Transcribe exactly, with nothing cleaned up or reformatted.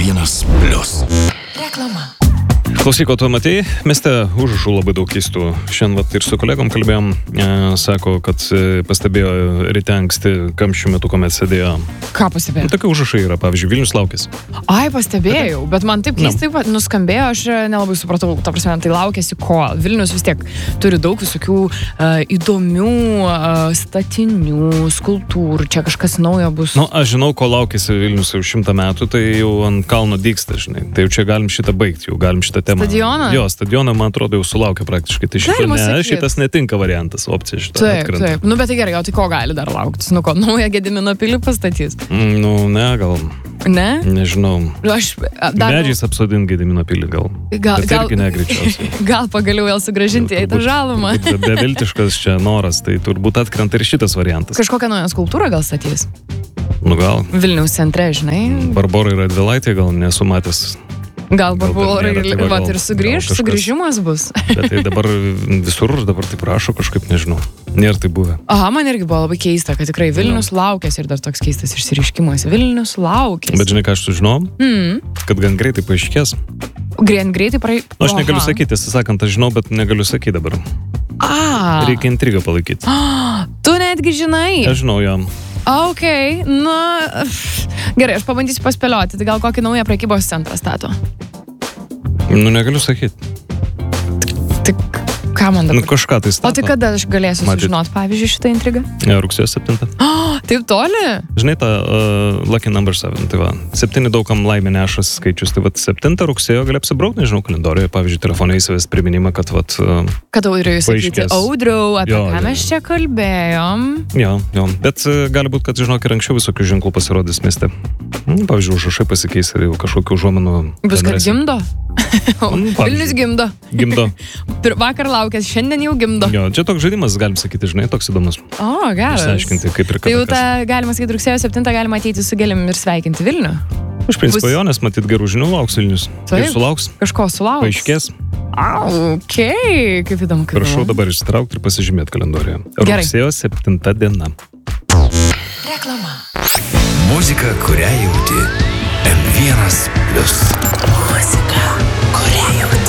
vienas plius. Reklama. Klausyk, o tu matei, mieste užrašų labai daug keistų. Šiandien vat, ir su kolegom kalbėjom, e, sako, kad e, pastebėjo ryte anksti kamščių metu, kuomet sėdėjo. Ką pastebėjo? Tokie užrašai yra, pavyzdžiui, Vilnius laukėsi. Ai, pastebėjau, bet man taip keistai no. nuskambėjo, aš nelabai supratau, ta prasme, tai laukėsi ko. Vilnius vis tiek turi daug visokių uh, įdomių uh, statinių, skulptūrų, čia kažkas naujo bus. Na, nu, aš žinau, ko laukėsi Vilnius jau šimtą metų, tai jau ant kalno dygsta, žinai. Tai jau čia galim šitą baigti, jau galim šitą temą. Stadioną? Jo, stadioną, man atrodo, jau sulaukė praktiškai. Tai šito, ne, šitas netinka variantas, opcija šitą. Taip, atkrenta. Taip. Nu, bet tai gerai, o tai ko gali dar lauktis? Nu, ko, naują Gedimino pilį pastatys? Mm, nu, ne, gal. Ne? Nežinau. Aš dar... Medžiais apsodint Gedimino pilį, gal. Gal, bet gal... irgi negreičiausiai. Gal pagaliau vėl sugrąžinti į tą žalumą. Beviltiškas čia noras, tai turbūt atkrenta ir šitas variantas. Kažkokią naują skulptūrą gal statys? Nu, gal. Vilniaus centre, žinai. Barbora ir Radvilaitė, gal nesu matęs. Gal Barbora ir, tai va, ir sugrįž, sugrįžimas bus. Bet tai dabar visur, dabar taip rašo kažkaip, nežinau. Nėra tai buvę. Aha, man irgi buvo labai keista, kad tikrai Vilnius no. laukėsi ir dar toks keistas išsireiškimas. Vilnius laukėsi. Bet žinai, ką aš sužinau? Mm. Kad gan greitai paaiškės. Gan greitai praei... Nu, aš negaliu sakyti, tiesą sakant, aš žinau, bet negaliu sakyti dabar. A. Reikia intrigą palaikyti. A, tu netgi žinai. Aš žinau, jam. Ok, na... Gerai, aš pabandysiu paspėlioti, tai gal kokį naują prekybos centrą stato? Nu, negaliu sakyti. Tik ką man dabar? Nu, kažką tai stato. O tai kada aš galėsiu Matyt. sužinoti, pavyzdžiui, šitą intrigą? Ja, rugsėjo septintą. Oh, taip toli? Žinai, tą uh, lucky number seven, tai va, septyni daugam laimė nešas skaičius, tai va, septintą rugsėjo gali apsibraukti, nežinau, kalendorijoje, pavyzdžiui, telefonai įsivės priminimą, kad va... Uh, kad audriau sakyti, audriau, apie jo, ką jo. mes čia kalbėjom. Jo, jo, bet uh, gali būti, kad, žinok, ir anksčiau visokių ženklų pasirodys mieste. Hmm, pavyzdžiui, užrašai pasikeis ir jau kažkokių užuomenų... Bus kad gimdo? Vilnius gimdo. Gimdo. Vakar laukęs, šiandien jau gimdo. Jo, čia toks žaidimas, galim sakyti, žinai, toks įdomus. O, geras. Išsiaiškinti, kaip ir kada. Tai jau tą, galima sakyti, rugsėjo septintą galima ateiti su gėlim ir sveikinti Vilnių. Iš principo, Bus... jo, nes matyt gerų žinių lauks Vilnius. Taip, ir sulauks. Kažko sulauks. Paaiškės. Ok, kaip įdomu. Kaip Prašau dabar išsitraukti ir pasižymėti kalendoriuje. Rugsėjo septinta diena. Reklama. Muzika, kurią jauti. M vienas plius. Muzika, kurią jauti.